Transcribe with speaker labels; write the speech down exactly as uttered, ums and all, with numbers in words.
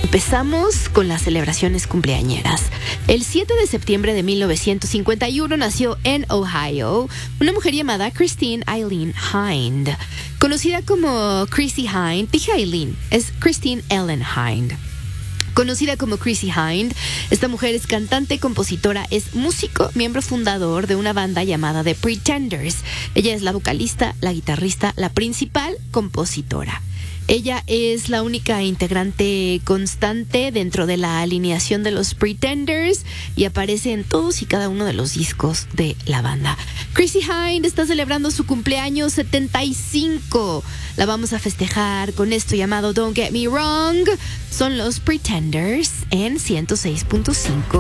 Speaker 1: Empezamos con las celebraciones cumpleañeras. El siete de septiembre de mil novecientos cincuenta y uno nació en Ohio una mujer llamada Christine Eileen Hind, conocida como Chrissy Hind. Dije Eileen, es Christine Ellen Hind. Conocida como Chrissy Hind, esta mujer es cantante, compositora, es músico, miembro fundador de una banda llamada The Pretenders. Ella es la vocalista, la guitarrista, la principal compositora. Ella es la única integrante constante dentro de la alineación de los Pretenders y aparece en todos y cada uno de los discos de la banda. Chrissy Hind está celebrando su cumpleaños setenta y cinco. La vamos a festejar con esto llamado Don't Get Me Wrong. Son los Pretenders en ciento seis punto cinco.